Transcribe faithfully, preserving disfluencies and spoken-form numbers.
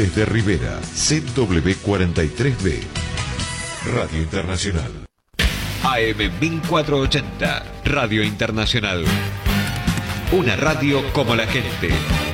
Desde Rivera, Z W cuarenta y tres B. Radio Internacional. A M mil cuatrocientos ochenta, Radio Internacional. Una radio como la gente.